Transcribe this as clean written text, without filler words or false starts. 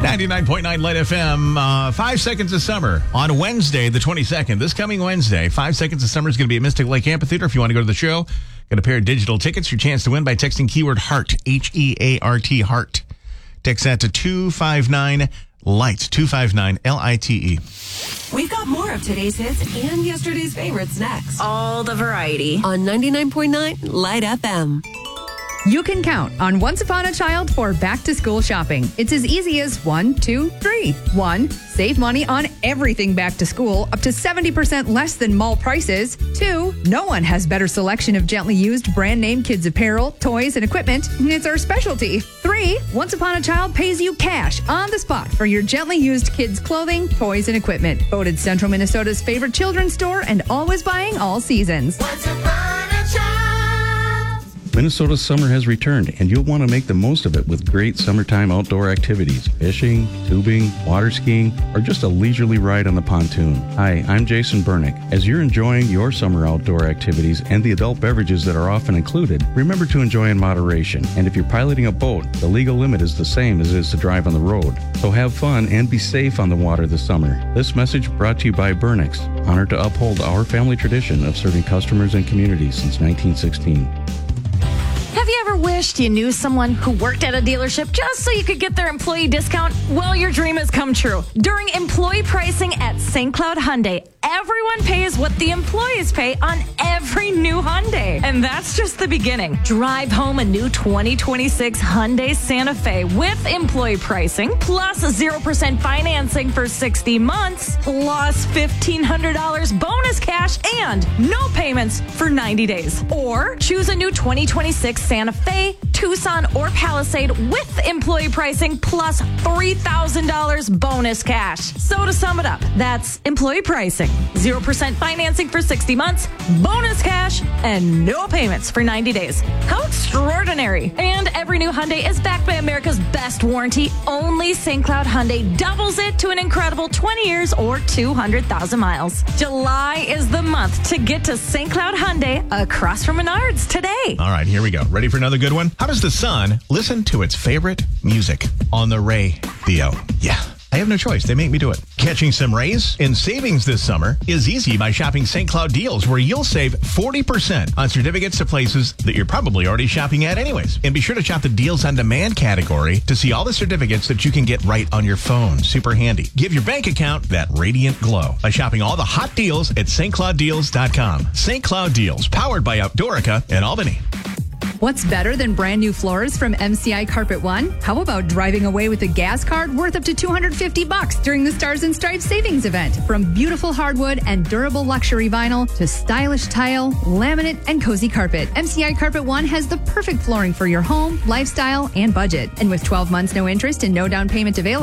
99.9 Light FM, 5 Seconds of Summer on Wednesday, the 22nd. This coming Wednesday, 5 Seconds of Summer is going to be at Mystic Lake Amphitheater. If you want to go to the show, get a pair of digital tickets. Your chance to win by texting keyword HEART, H-E-A-R-T, HEART. Text that to 259-LIGHT, 259-LITE. We've got more of today's hits and yesterday's favorites next. All the variety. On 99.9 Light FM. You can count on Once Upon a Child for back-to-school shopping. It's as easy as 1, 2, 3. 1, save money on everything back to school, up to 70% less than mall prices. 2, no one has better selection of gently used brand-name kids apparel, toys, and equipment. It's our specialty. 3, Once Upon a Child pays you cash on the spot for your gently used kids' clothing, toys, and equipment. Voted Central Minnesota's favorite children's store and always buying all seasons. Once upon a child. Minnesota's summer has returned, and you'll want to make the most of it with great summertime outdoor activities, fishing, tubing, water skiing, or just a leisurely ride on the pontoon. Hi, I'm Jason Bernick. As you're enjoying your summer outdoor activities and the adult beverages that are often included, remember to enjoy in moderation. And if you're piloting a boat, the legal limit is the same as it is to drive on the road. So have fun and be safe on the water this summer. This message brought to you by Bernick's, honored to uphold our family tradition of serving customers and communities since 1916. Have you ever wished you knew someone who worked at a dealership just so you could get their employee discount? Well, your dream has come true. During employee pricing at St. Cloud Hyundai, everyone pays what the employees pay on every new Hyundai. And that's just the beginning. Drive home a new 2026 Hyundai Santa Fe with employee pricing, plus 0% financing for 60 months, plus $1,500 bonus cash, and no payments for 90 days. Or choose a new 2026 Santa Fe, Tucson, or Palisade with employee pricing plus $3,000 bonus cash. So to sum it up, that's employee pricing, 0% financing for 60 months, bonus cash, and no payments for 90 days. How extraordinary. And every new Hyundai is backed by America's best warranty. Only St. Cloud Hyundai doubles it to an incredible 20 years or 200,000 miles. July is the month to get to St. Cloud Hyundai across from Menards today. All right, here we go. Ready for another good one? How does the sun listen to its favorite music? On the radio. Yeah. I have no choice. They make me do it. Catching some rays in savings this summer is easy by shopping St. Cloud Deals, where you'll save 40% on certificates to places that you're probably already shopping at anyways. And be sure to shop the Deals on Demand category to see all the certificates that you can get right on your phone. Super handy. Give your bank account that radiant glow by shopping all the hot deals at stclouddeals.com. St. Cloud Deals, powered by Outdoorica in Albany. What's better than brand new floors from MCI Carpet One? How about driving away with a gas card worth up to $250 during the Stars and Stripes savings event? From beautiful hardwood and durable luxury vinyl to stylish tile, laminate, and cozy carpet, MCI Carpet One has the perfect flooring for your home, lifestyle, and budget. And with 12 months no interest and no down payment available,